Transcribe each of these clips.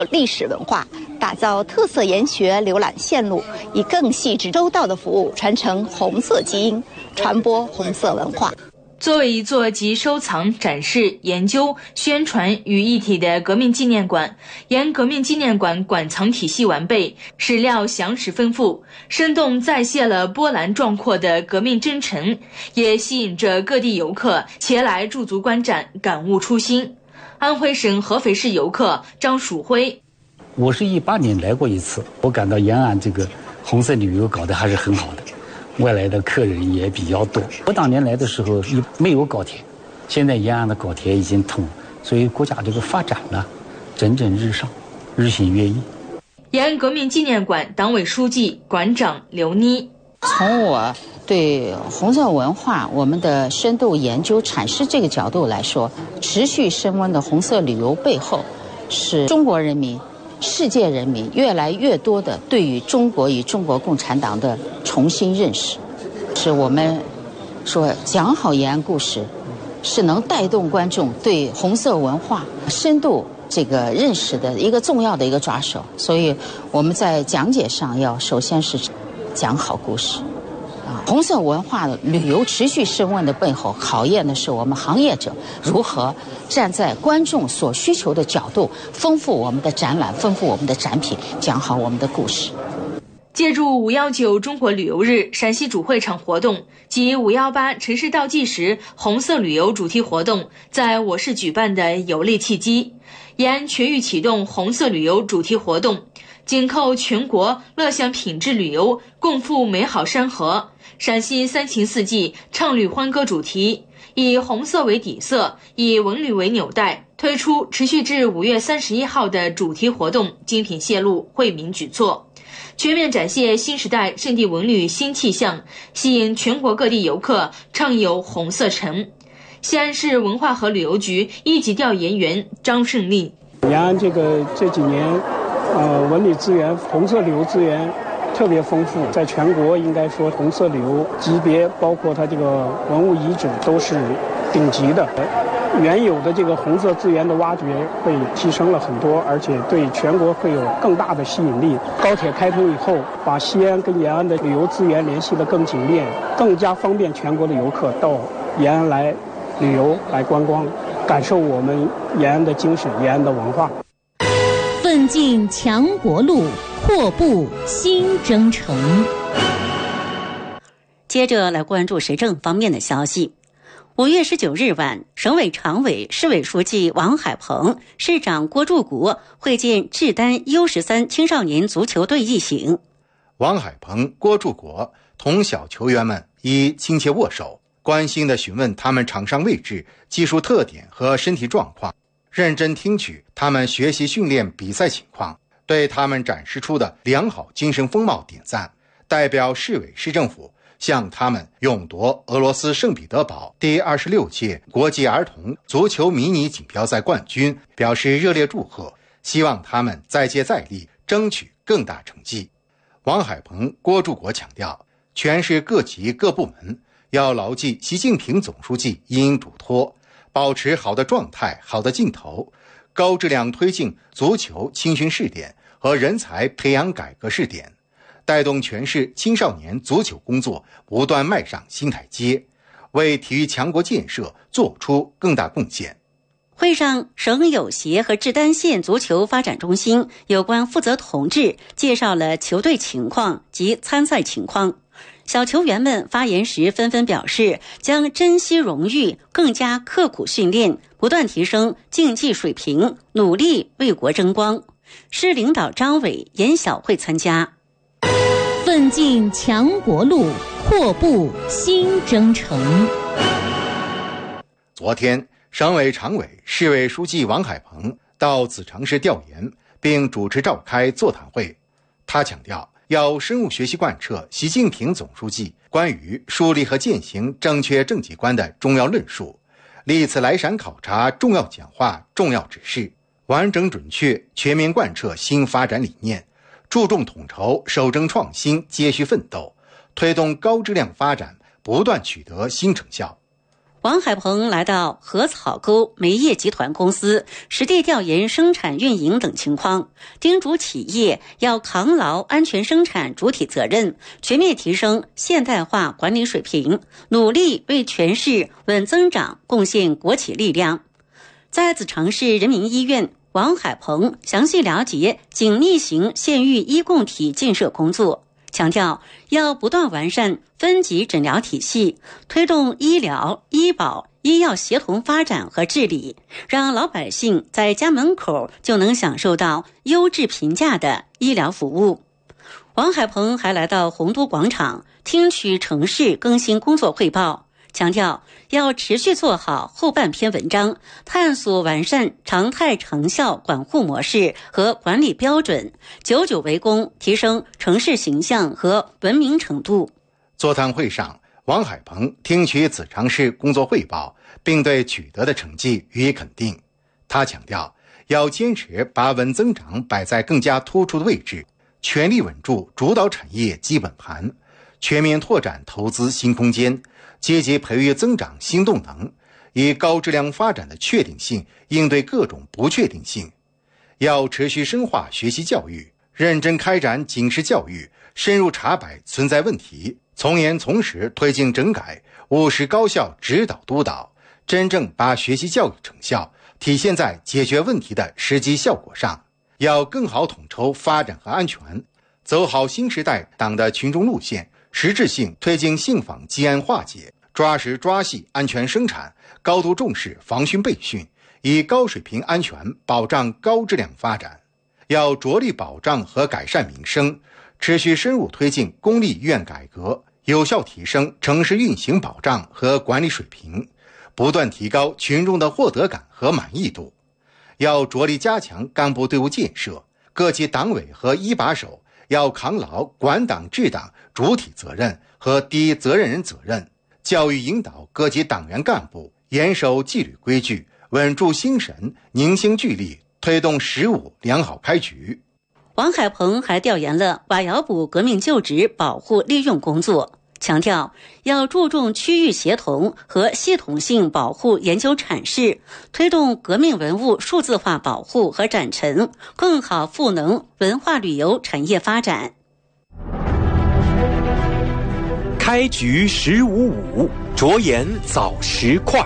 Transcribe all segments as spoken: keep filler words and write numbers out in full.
历史文化，打造特色研学浏览线路，以更细致周到的服务传承红色基因，传播红色文化。 作为一座集收藏、展示、研究、宣传于一体的革命纪念馆，沿革命纪念馆馆藏体系完备，史料详实丰富，生动再现了波澜壮阔的革命征程，也吸引着各地游客前来驻足观展，感悟初心。安徽省合肥市游客张曙辉， 我是一八年来过一次，我感到延安这个红色旅游搞得还是很好的，外来的客人也比较多。我当年来的时候没有高铁，现在延安的高铁已经通，所以国家这个发展呢蒸蒸日上，日新月异。 延安革命纪念馆党委书记、馆长刘妮， 从我对红色文化我们的深度研究阐释这个角度来说，持续升温的红色旅游背后，是中国人民、世界人民越来越多的对于中国与中国共产党的重新认识，是我们说讲好延安故事，是能带动观众对红色文化深度这个认识的一个重要的一个抓手。所以我们在讲解上要首先是讲好故事。红色文化旅游持续升温的背后，考验的是我们行业者如何站在观众所需求的角度，丰富我们的展览，丰富我们的展品，讲好我们的故事。 借助五一九中国旅游日陕西主会场活动及五一八城市倒计时红色旅游主题活动在我市举办的有利契机，延安全域启动红色旅游主题活动，紧扣全国乐享品质旅游，共赴美好山河。陕西三情四季畅旅欢歌主题，以红色为底色，以文旅为纽带，推出持续至五月三十一号的主题活动精品线路、惠民举措，全面展现新时代圣地文旅新气象，吸引全国各地游客畅游红色城。西安市文化和旅游局一级调研员张胜利， 延安这个这几年呃，文旅资源、红色旅游资源特别丰富，在全国应该说红色旅游级别，包括它这个文物遗址都是顶级的。原有的这个红色资源的挖掘会提升了很多，而且对全国会有更大的吸引力。高铁开通以后，把西安跟延安的旅游资源联系得更紧密，更加方便全国的游客到延安来旅游、来观光，感受我们延安的精神、延安的文化。 奋进强国路，阔步新征程。 接着来关注时政方面的消息。五月十九日晚，省委常委、市委书记王海鹏、市长郭柱国会见志丹 U 十三 青少年足球队一行。 王海鹏、郭柱国同小球员们一亲切握手，关心地询问他们场上位置、技术特点和身体状况，认真听取他们学习训练比赛情况，对他们展示出的良好精神风貌点赞，代表市委市政府向他们勇夺俄罗斯圣彼得堡第二十六届国际儿童足球迷你锦标赛冠军表示热烈祝贺，希望他们再接再厉，争取更大成绩。王海鹏、郭柱国强调，全市各级各部门要牢记习近平总书记因嘱托，保持好的状态、好的劲头，高质量推进足球青训试点和人才培养改革试点，带动全市青少年足球工作不断迈上新台阶，为体育强国建设做出更大贡献。 会上，省友协和志丹县足球发展中心有关负责同志介绍了球队情况及参赛情况。小球员们发言时纷纷表示，将珍惜荣誉，更加刻苦训练，不断提升竞技水平，努力为国争光。市领导张伟、严晓慧参加。 奋进强国路，阔步新征程。 昨天，省委常委、市委书记王海鹏到子城市调研，并主持召开座谈会。他强调，要深入学习贯彻习近平总书记关于树立和践行正确政绩观的重要论述，历次来陕考察重要讲话、重要指示，完整准确、全面贯彻新发展理念，注重统筹、守正创新、接续奋斗，推动高质量发展不断取得新成效。 王海鹏来到禾草沟煤业集团公司，实地调研生产运营等情况，叮嘱企业要扛牢安全生产主体责任，全面提升现代化管理水平，努力为全市稳增长贡献国企力量。在子长市人民医院，王海鹏详细了解紧密型县域医共体建设工作，强调要不断完善分级诊疗体系，推动医疗、医保、医药协同发展和治理，让老百姓在家门口就能享受到优质平价的医疗服务。王海鹏还来到洪都广场，听取城市更新工作汇报，强调要持续做好后半篇文章，探索完善常态成效管护模式和管理标准，久久为功，提升城市形象和文明程度。 座谈会上，王海鹏听取子长市工作汇报，并对取得的成绩予以肯定。他强调，要坚持把稳增长摆在更加突出的位置，全力稳住主导产业基本盘，全面拓展投资新空间，积极培育增长新动能，以高质量发展的确定性应对各种不确定性。要持续深化学习教育，认真开展警示教育，深入查摆存在问题，从严从实推进整改，务实高效指导督导，真正把学习教育成效体现在解决问题的实际效果上。要更好统筹发展和安全，走好新时代党的群众路线，实质性推进信访积案化解，抓实抓细安全生产，高度重视防汛备汛，以高水平安全保障高质量发展。要着力保障和改善民生，持续深入推进公立医院改革，有效提升城市运行保障和管理水平，不断提高群众的获得感和满意度。要着力加强干部队伍建设，各级党委和一把手要扛牢管党治党主体责任和第一责任人责任，教育引导各级党员干部严守纪律规矩，稳住心神，凝心聚力，推动十五良好开局。 王海鹏还调研了瓦窑堡革命旧址保护利用工作，强调要注重区域协同和系统性保护研究阐释，推动革命文物数字化保护和展陈，更好赋能文化旅游产业发展。 开局十五五，着眼早时快。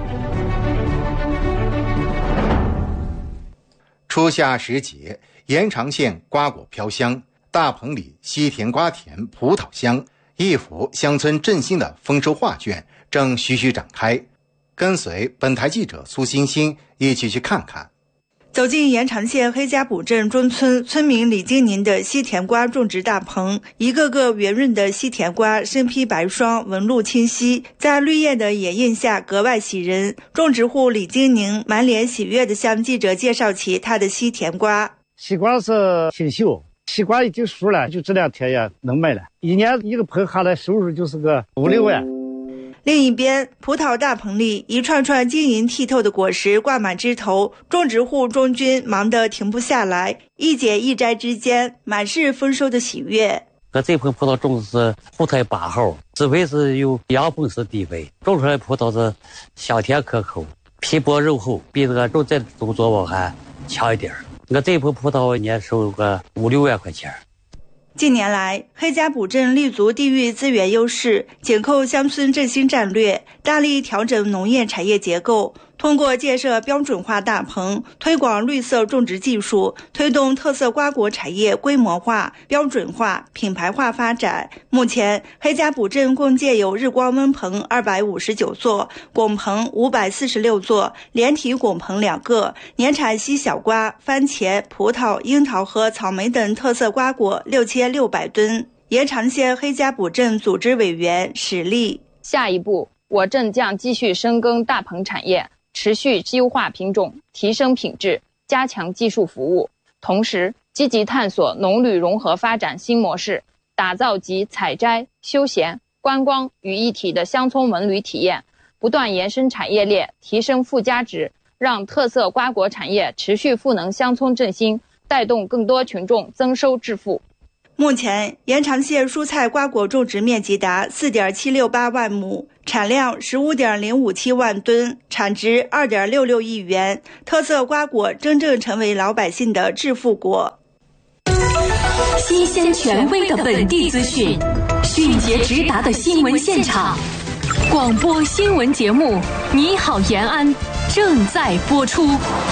初夏时节，延长县瓜果飘香，大棚里西甜瓜甜，葡萄香。一幅乡村振兴的丰收画卷正徐徐展开，跟随本台记者苏欣欣一起去看看。 走进延长县黑家堡镇中村村民李金宁的西甜瓜种植大棚，一个个圆润的西甜瓜身披白霜，纹路清晰，在绿叶的掩映下格外喜人。种植户李金宁满脸喜悦地向记者介绍起他的西甜瓜。 西瓜是新秀，西瓜已经熟了，就这两天也能卖了，一年一个棚下来收入就是个五六万。 另一边，葡萄大棚里一串串晶莹剔透的果实挂满枝头，种植户中军忙得停不下来，一解一摘之间满是丰收的喜悦。 我这盆葡萄种的是葡萄八号，滋味是有两本是地味，种出来葡萄是香甜可口，皮薄肉厚，比这个种在种作物还强一点。我这盆葡萄年收个五六万块钱。 近年来，黑家堡镇立足地域资源优势，紧扣乡村振兴战略，大力调整农业产业结构，通过建设标准化大棚，推广绿色种植技术，推动特色瓜果产业规模化、标准化、品牌化发展。目前，黑家堡镇共建有日光温棚二百五十九座，拱棚五百四十六座，连体拱棚两个，年产西小瓜、番茄、葡萄、樱桃和草莓等特色瓜果六千六百吨。延长县黑家堡镇组织委员史立， 下一步，我镇将继续深耕大棚产业，持续优化品种，提升品质，加强技术服务，同时积极探索农旅融合发展新模式，打造集采摘、休闲、观光于一体的乡村文旅体验，不断延伸产业链，提升附加值，让特色瓜果产业持续赋能乡村振兴，带动更多群众增收致富。 目前，延长县蔬菜瓜果种植面积达 四点七六八万亩，产量 十五点零五七万吨，产值 二点六六亿元。特色瓜果真正成为老百姓的致富果。 新鲜权威的本地资讯，迅捷直达的新闻现场，广播新闻节目《你好延安》正在播出。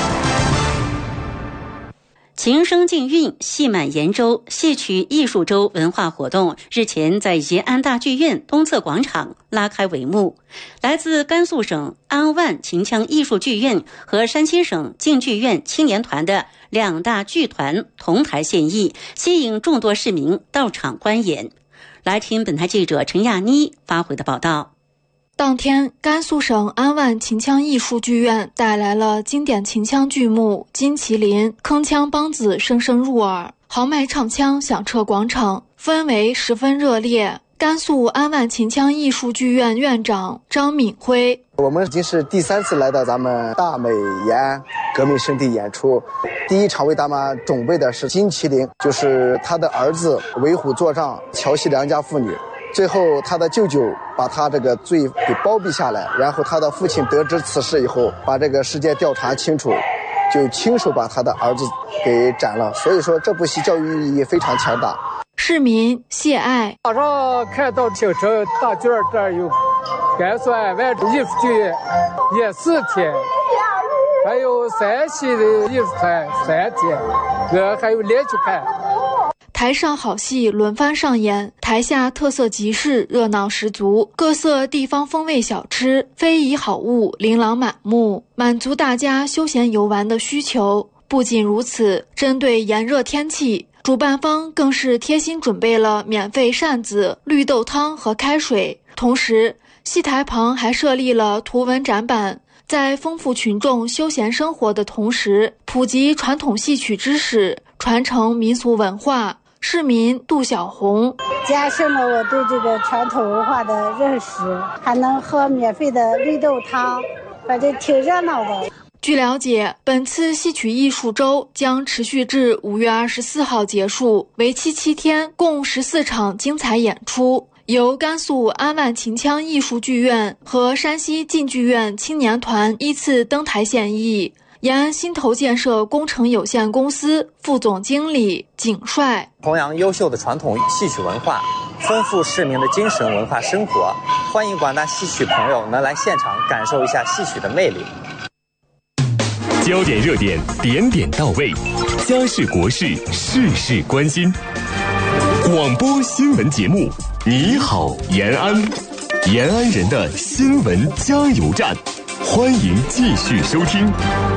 情声竞韵，戏满延州戏曲艺术周文化活动日前在延安大剧院东侧广场拉开帷幕。来自甘肃省安万秦腔艺术剧院和山西省晋剧院青年团的两大剧团同台献艺，吸引众多市民到场观演。来听本台记者陈亚妮发回的报道。 当天，甘肃省安万秦腔艺术剧院带来了经典秦腔剧目《金麒麟》，铿锵梆子声声入耳，豪迈唱腔响彻广场，氛围十分热烈。甘肃安万秦腔艺术剧院院长张敏辉： 我们已经是第三次来到咱们大美延安革命圣地演出。第一场为咱们准备的是金麒麟，就是他的儿子为虎作伥，调戏良家妇女，最后他的舅舅把他这个罪给包庇下来，然后他的父亲得知此事以后，把这个事件调查清楚，就亲手把他的儿子给斩了。所以说这部戏教育意义非常强大。 市民谢爱： 早上看到青城大剧院这儿有甘肃安万艺术剧院演四天，还有山西的艺术团三天，我还有连续看。 台上好戏轮番上演，台下特色集市热闹十足，各色地方风味小吃、非遗好物琳琅满目，满足大家休闲游玩的需求。不仅如此，针对炎热天气，主办方更是贴心准备了免费扇子、绿豆汤和开水，同时戏台旁还设立了图文展板，在丰富群众休闲生活的同时，普及传统戏曲知识，传承民俗文化。市民杜小红： 加深了我对这个传统文化的认识，还能喝免费的绿豆汤，反正挺热闹的。 据了解，本次戏曲艺术周将持续至五月二十四号结束，为期七天，共十四场精彩演出，由甘肃安万秦腔艺术剧院和山西晋剧院青年团依次登台献艺。延安新投建设工程有限公司副总经理景帅： 弘扬优秀的传统戏曲文化，丰富市民的精神文化生活，欢迎广大戏曲朋友能来现场感受一下戏曲的魅力。 焦点热点，点点到位，家事国事，事事关心。广播新闻节目，你好延安，延安人的新闻加油站，欢迎继续收听。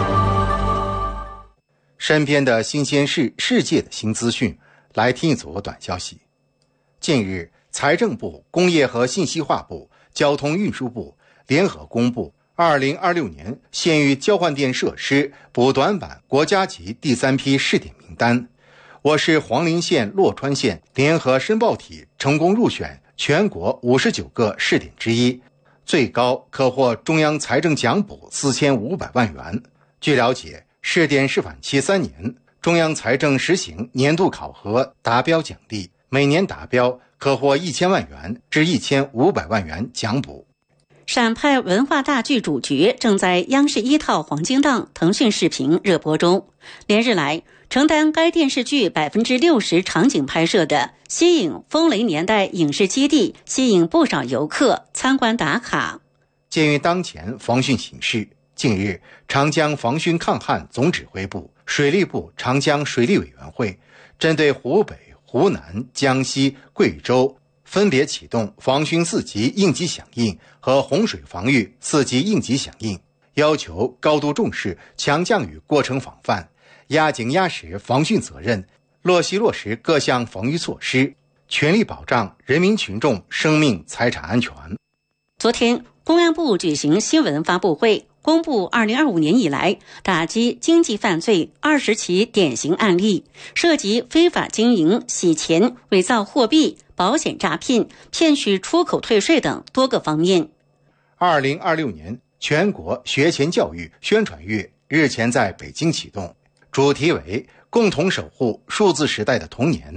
身边的新鲜事，世界的新资讯，来听一组短消息。近日，财政部、工业和信息化部、交通运输部联合公布二零二六年县域交换电设施补短板国家级第三批试点名单。我市黄陵县、洛川县联合申报体成功入选全国五十九个试点之一，最高可获中央财政奖补四千五百万元。据了解，试点示范期三年，中央财政实行年度考核达标奖励，每年达标可获一千万元至一千五百万元奖补。 陕派文化大剧主角正在央视一套黄金档腾讯视频热播中。连日来，承担该电视剧百分之六十场景拍摄的西影风雷年代影视基地，吸引不少游客参观打卡。 鉴于当前防汛形势，近日，长江防汛抗旱总指挥部、水利部长江水利委员会针对湖北、湖南、江西、贵州分别启动防汛四级应急响应和洪水防御四级应急响应，要求高度重视强降雨过程防范，压紧压实防汛责任，落细落实各项防御措施，全力保障人民群众生命财产安全。 昨天，公安部举行新闻发布会，公布二零二五年以来打击经济犯罪二十起典型案例，涉及非法经营、洗钱、伪造货币、保险诈骗、骗取出口退税等多个方面。 二零二六年全国学前教育宣传月日前在北京启动，主题为共同守护数字时代的童年。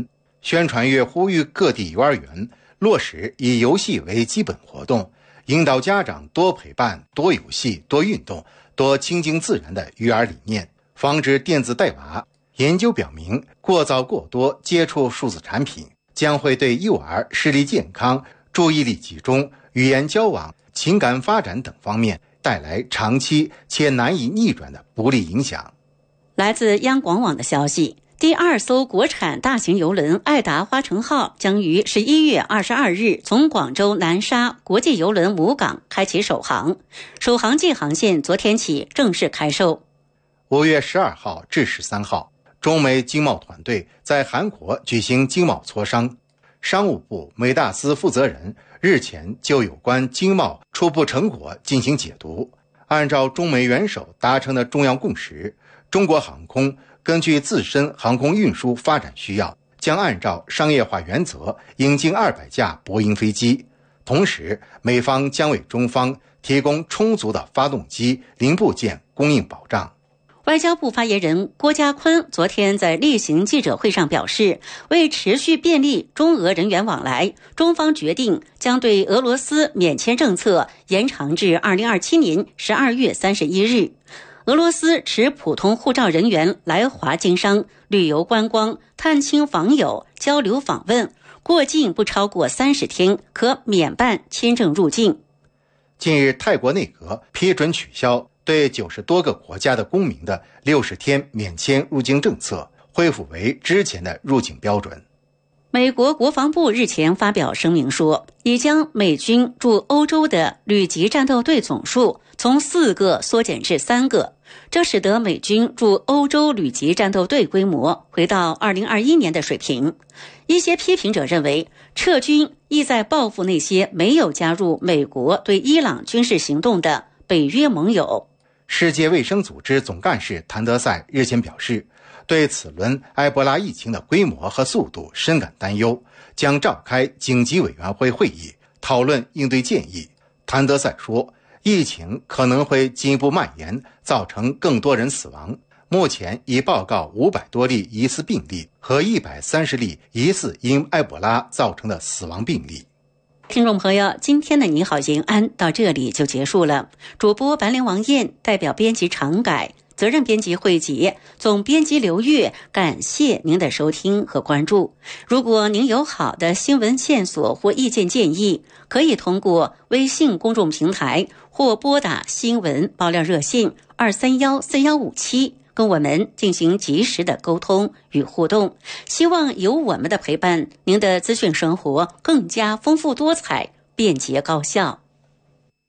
宣传月呼吁各地幼儿园落实以游戏为基本活动，引导家长多陪伴、多游戏、多运动、多亲近自然的育儿理念，防止电子带娃。研究表明，过早过多接触数字产品将会对幼儿视力健康、注意力集中、语言交往、情感发展等方面带来长期且难以逆转的不利影响。 来自央广网的消息，第二艘国产大型邮轮爱达花城号将于十一月二十二日从广州南沙国际邮轮母港开启首航，首航季航线昨天起正式开售。 五月十二号至十三号，中美经贸团队在韩国举行经贸磋商，商务部美大司负责人日前就有关经贸初步成果进行解读。按照中美元首达成的重要共识，中国航空根据自身航空运输发展需要，将按照商业化原则引进二百架波音飞机，同时美方将为中方提供充足的发动机零部件供应保障。 外交部发言人郭家坤昨天在例行记者会上表示，为持续便利中俄人员往来，中方决定将对俄罗斯免签政策延长至二零二七年十二月三十一日。俄罗斯持普通护照人员来华经商、旅游观光、探亲访友、交流访问，过境不超过三十天，可免办签证入境。 近日，泰国内阁批准取消对九十多个国家的公民的六十天免签入境政策，恢复为之前的入境标准。 美国国防部日前发表声明说，已将美军驻欧洲的旅级战斗队总数从四个缩减至三个，这使得美军驻欧洲旅级战斗队规模回到二零二一年的水平。一些批评者认为，撤军意在报复那些没有加入美国对伊朗军事行动的北约盟友。 世界卫生组织总干事谭德赛日前表示，对此轮埃博拉疫情的规模和速度深感担忧，将召开紧急委员会会议，讨论应对建议。谭德赛说，疫情可能会进一步蔓延，造成更多人死亡。目前已报告五百多例疑似病例和一百三十例疑似因埃博拉造成的死亡病例。 听众朋友，今天的你好延安到这里就结束了。主播白灵王燕代表编辑常改，责任编辑惠杰，总编辑刘月，感谢您的收听和关注。如果您有好的新闻线索或意见建议，可以通过微信公众平台或拨打新闻爆料热线二三幺四幺五七跟我们进行及时的沟通与互动。希望有我们的陪伴，您的资讯生活更加丰富多彩、便捷高效。